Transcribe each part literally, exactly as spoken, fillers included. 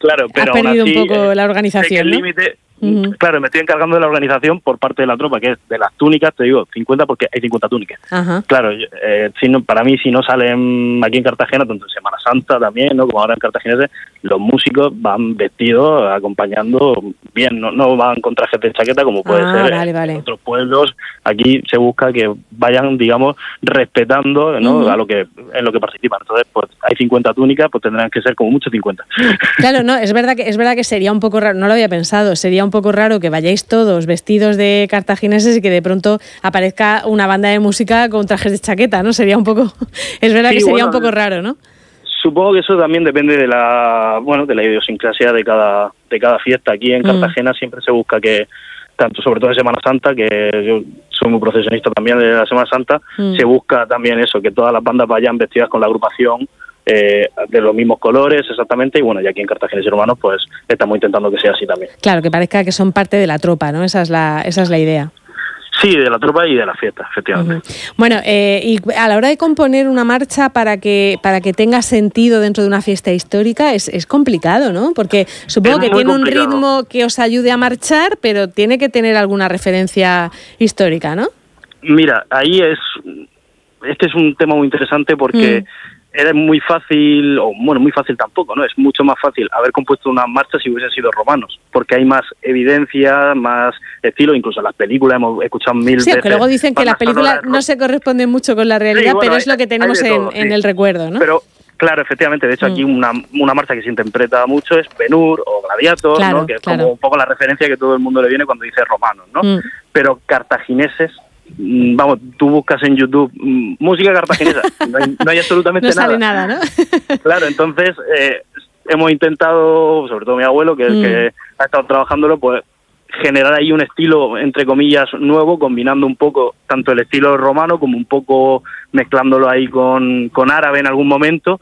claro, pero ha perdido así, un poco eh, la organización, el ¿no? límite, Uh-huh. claro, me estoy encargando de la organización por parte de la tropa, que es de las túnicas, te digo, cincuenta porque hay cincuenta túnicas. Uh-huh. Claro, eh, si no, para mí si no salen aquí en Cartagena, tanto en Semana Santa también, ¿no? Como ahora en Cartagena, los músicos van vestidos, acompañando bien, no, no van con trajes de chaqueta como puede ah, ser vale, en, vale. en otros pueblos. Aquí se busca que vayan, digamos, respetando, ¿no? Uh-huh. a lo que en lo que participan. Entonces, pues hay cincuenta túnicas, pues tendrán que ser como mucho cincuenta. Claro, no, es verdad que es verdad que sería un poco raro, no lo había pensado, sería un poco raro que vayáis todos vestidos de cartagineses y que de pronto aparezca una banda de música con trajes de chaqueta, ¿no? Sería un poco, es verdad sí, que sería bueno, un poco raro, ¿no? Supongo que eso también depende de la, bueno, de la idiosincrasia de cada, de cada fiesta. Aquí en Cartagena mm. siempre se busca que, tanto sobre todo en Semana Santa, que yo soy muy procesionista también de la Semana Santa, mm. se busca también eso, que todas las bandas vayan vestidas con la agrupación Eh, de los mismos colores exactamente, y bueno, ya aquí en Cartagena y Hermanos pues estamos intentando que sea así también. Claro, que parezca que son parte de la tropa, ¿no? Esa es la, esa es la idea. Sí, de la tropa y de la fiesta, efectivamente. Uh-huh. Bueno, eh, y a la hora de componer una marcha para que para que tenga sentido dentro de una fiesta histórica es, es complicado, ¿no? Porque supongo es que tiene complicado. Un ritmo que os ayude a marchar, pero tiene que tener alguna referencia histórica, ¿no? Mira, ahí es... Este es un tema muy interesante porque... Mm. Era muy fácil, o bueno, muy fácil tampoco, ¿no? Es mucho más fácil haber compuesto una marcha si hubiesen sido romanos, porque hay más evidencia, más estilo, incluso en las películas hemos escuchado mil sí, veces. Sí, que luego dicen que las películas no se corresponden mucho con la realidad, sí, bueno, pero es lo que tenemos todo, en, sí. en el recuerdo, ¿no? Pero claro, efectivamente, de hecho aquí mm. una, una marcha que se interpreta mucho es Ben-Hur o Gladiator, claro, ¿no? Que es claro. como un poco la referencia que todo el mundo le viene cuando dice romanos, ¿no? Mm. Pero cartagineses, vamos, tú buscas en YouTube mmm, música cartaginesa, no hay, no hay absolutamente no nada. No sale nada, ¿no? Claro, entonces eh, hemos intentado, sobre todo mi abuelo, que es el mm. que ha estado trabajándolo, pues generar ahí un estilo, entre comillas, nuevo, combinando un poco tanto el estilo romano como un poco mezclándolo ahí con, con árabe en algún momento,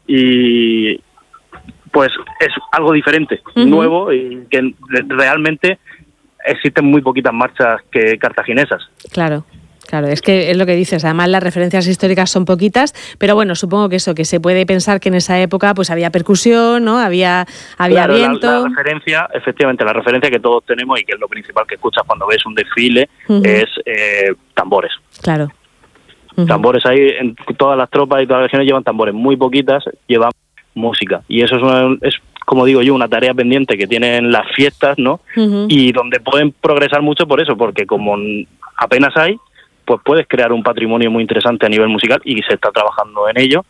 y pues es algo diferente, uh-huh. nuevo, y que realmente existen muy poquitas marchas que cartaginesas. Claro, claro, es que es lo que dices, además las referencias históricas son poquitas, pero bueno, supongo que eso, que se puede pensar que en esa época pues había percusión, ¿no? Había, había claro, viento. La, la referencia, efectivamente, la referencia que todos tenemos y que es lo principal que escuchas cuando ves un desfile, uh-huh. es eh, tambores. Claro. Uh-huh. Tambores ahí, en todas las tropas y todas las regiones llevan tambores, muy poquitas llevan música, y eso es, una, es como digo yo, una tarea pendiente que tienen las fiestas, ¿no? Uh-huh. Y donde pueden progresar mucho por eso, porque como apenas hay, pues puedes crear un patrimonio muy interesante a nivel musical y se está trabajando en ello,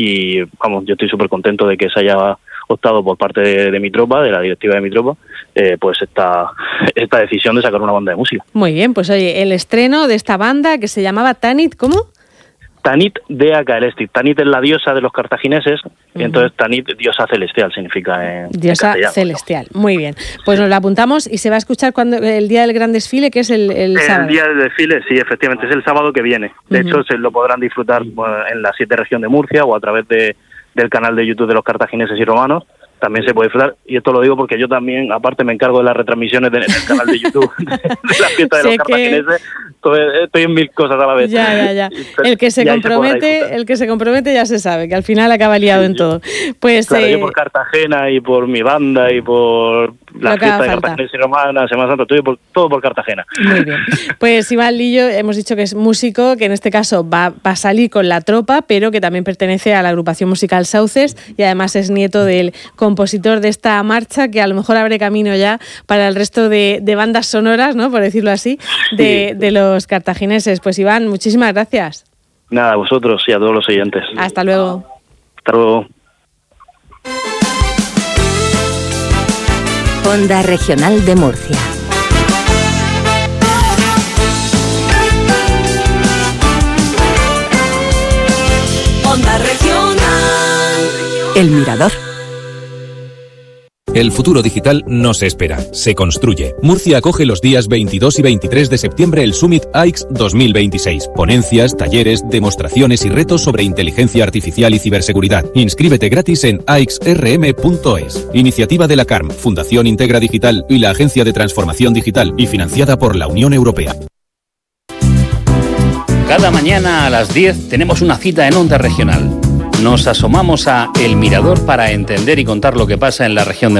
y vamos, yo estoy súper contento de que se haya optado por parte de, de mi tropa, de la directiva de mi tropa, eh, pues esta, esta decisión de sacar una banda de música. Muy bien, pues oye, el estreno de esta banda que se llamaba Tanit, ¿cómo? Tanit Dea Caelesti. Tanit es la diosa de los cartagineses, uh-huh. y entonces Tanit, diosa celestial, significa en Diosa en celestial, muy bien. Pues nos la apuntamos y se va a escuchar cuando el día del gran desfile, que es el, el, el sábado. El día del desfile, sí, efectivamente, es el sábado que viene. De uh-huh. hecho, se lo podrán disfrutar bueno, en la siete región de Murcia o a través de, del canal de YouTube de los cartagineses y romanos. También se puede disfrutar, y esto lo digo porque yo también, aparte, me encargo de las retransmisiones del de, canal de YouTube de, de la fiesta de sé los cartagineses. Estoy, estoy en mil cosas a la vez. Ya, ya, ya. El que se compromete, se el que se compromete ya se sabe, que al final acaba liado sí, en todo. Pues claro, eh, yo por Cartagena y por mi banda y por la fiesta de Cartagena y Romana, Semana Santa, estoy por, todo por Cartagena. Muy bien. Pues Iván Lillo, hemos dicho que es músico, que en este caso va, va a salir con la tropa, pero que también pertenece a la agrupación musical Sauces, y además es nieto del compositor de esta marcha, que a lo mejor abre camino ya para el resto de, de bandas sonoras, ¿no? Por decirlo así, de, de los cartagineses. Pues Iván, muchísimas gracias. Nada, a vosotros y a todos los oyentes. Hasta luego. Hasta luego. Onda Regional de Murcia. Onda Regional. El Mirador. El futuro digital no se espera, se construye. Murcia acoge los días veintidós y veintitrés de septiembre el Summit A I X dos mil veintiséis. Ponencias, talleres, demostraciones y retos sobre inteligencia artificial y ciberseguridad. Inscríbete gratis en a x r m punto es. Iniciativa de la C A R M, Fundación Integra Digital y la Agencia de Transformación Digital, y financiada por la Unión Europea. Cada mañana a las diez tenemos una cita en Onda Regional. Nos asomamos a El Mirador para entender y contar lo que pasa en la región de